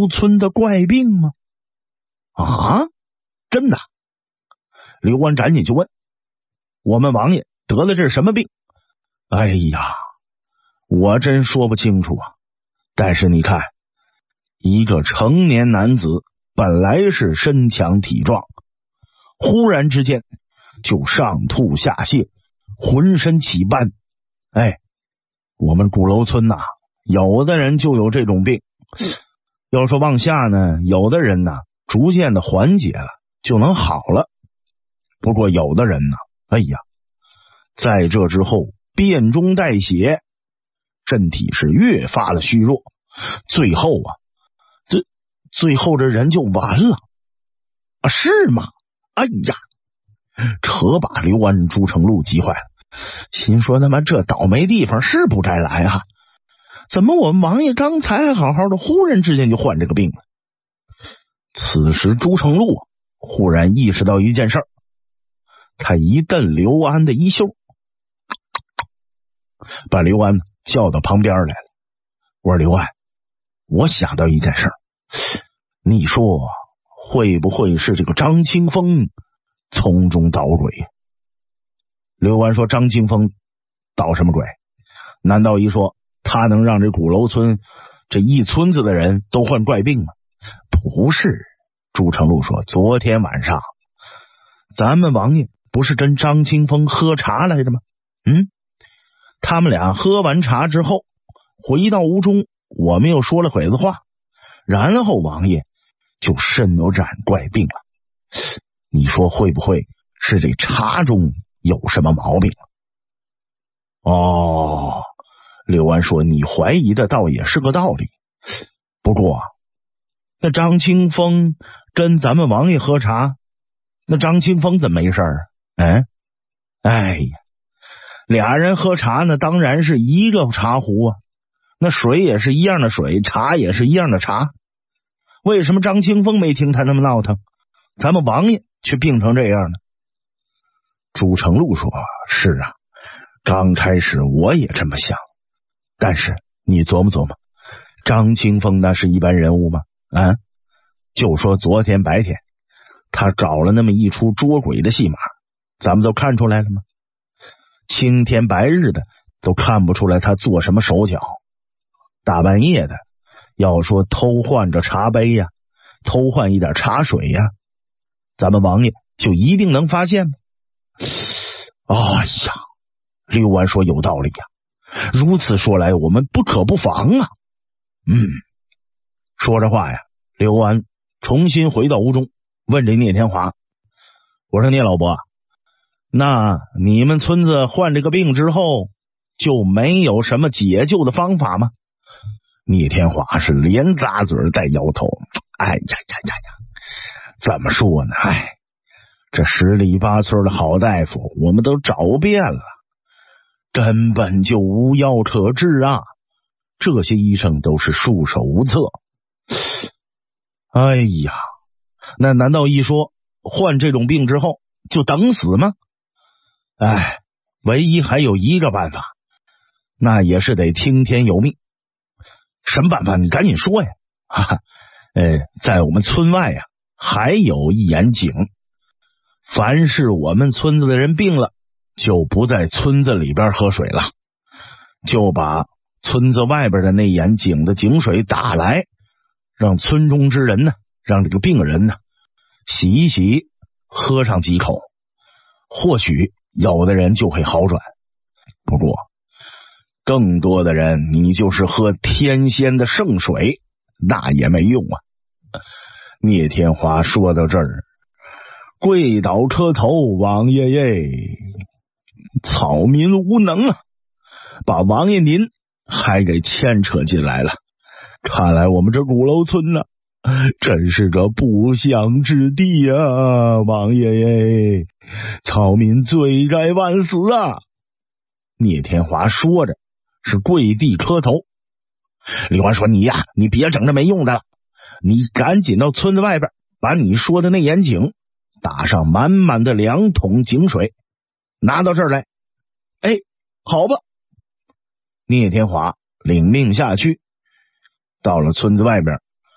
楼村的怪病吗？啊，真的？刘安赶紧就问，我们王爷得了这是什么病？哎呀，我真说不清楚啊。但是你看，一个成年男子本来是身强体壮，忽然之间就上吐下泻，浑身起斑。哎，我们鼓楼村呐，有的人就有这种病。要说往下呢，有的人呢逐渐的缓解了，就能好了。不过有的人呢，哎呀，在这之后变中带血，身体是越发的虚弱，最后啊，最后这人就完了啊？是吗？哎呀，可把刘安、朱成禄急坏了，心说他妈这倒霉地方是不该来啊！怎么我们王爷刚才还好好的，忽然之间就患这个病了？此时朱成禄忽然意识到一件事儿，他一蹬刘安的衣袖，把刘安叫到旁边来了。我说刘安，我想到一件事儿，你说会不会是这个张清风从中捣鬼？刘安说张清风捣什么鬼？难道一说他能让这鼓楼村这一村子的人都患怪病吗？不是。朱成禄说昨天晚上咱们王爷不是跟张清风喝茶来着吗？他们俩喝完茶之后回到屋中，我们又说了会子话，然后王爷就身染怪病了。你说会不会是这茶中有什么毛病？哦，刘安说你怀疑的倒也是个道理。不过那张清风跟咱们王爷喝茶，那张清风怎么没事啊？哎呀，俩人喝茶呢，当然是一个茶壶啊，那水也是一样的水，茶也是一样的茶。为什么张清风没听他那么闹腾，咱们王爷却病成这样呢？朱成禄说是啊，刚开始我也这么想，但是你琢磨琢磨，张清风那是一般人物吗？就说昨天白天他搞了那么一出捉鬼的戏码，咱们都看出来了吗？青天白日的都看不出来他做什么手脚，大半夜的要说偷换着茶杯呀，偷换一点茶水呀，咱们王爷就一定能发现吗？哎呀，刘安说有道理呀，如此说来我们不可不防啊。说着话呀，刘安重新回到屋中，问这聂天华，我说聂老伯，那你们村子患这个病之后就没有什么解救的方法吗？聂天华是连咂嘴带摇头，哎呀，怎么说呢？这十里八村的好大夫我们都找遍了，根本就无药可治啊！这些医生都是束手无策。哎呀，那难道一说患这种病之后就等死吗？唯一还有一个办法，那也是得听天由命。什么办法？你赶紧说呀！在我们村外呀，还有一眼井，凡是我们村子的人病了，就不在村子里边喝水了，就把村子外边的那眼井的井水打来，让村中之人呢，让这个病人呢洗一洗，喝上几口，或许有的人就会好转。不过更多的人，你就是喝天仙的圣水，那也没用啊。聂天华说到这儿，跪倒磕头，王爷耶，草民无能啊，把王爷您还给牵扯进来了。看来我们这鼓楼村呢，真是个不祥之地啊，王爷耶，草民罪该万死啊！聂天华说着是跪地磕头。李环说，你呀，你别整这没用的了，你赶紧到村子外边，把你说的那眼井打上满满的2桶井水，拿到这儿来。好吧。聂天华领命下去，到了村子外边，